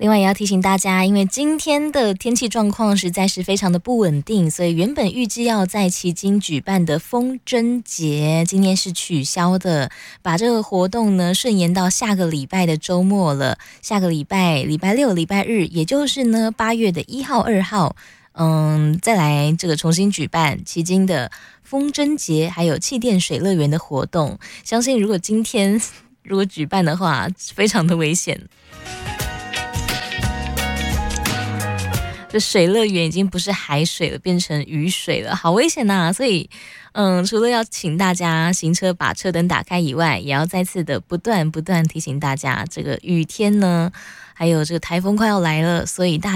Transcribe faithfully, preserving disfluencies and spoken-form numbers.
另外也要提醒大家，因为今天的天气状况实在是非常的不稳定，所以原本预计要在旗津举办的风筝节今天是取消的，把这个活动呢顺延到下个礼拜的周末了。下个礼拜礼拜六礼拜日，也就是呢八月的一号二号，嗯，再来这个重新举办旗津的风筝节还有气垫水乐园的活动。相信如果今天如果举办的话，非常的危险。这水乐园已经不是海水了，变成雨水了，好危险呐、啊！所以，嗯，除了要请大家行车把车灯打开以外，也要再次的不断不断提醒大家，这个雨天呢，还有这个台风快要来了，所以大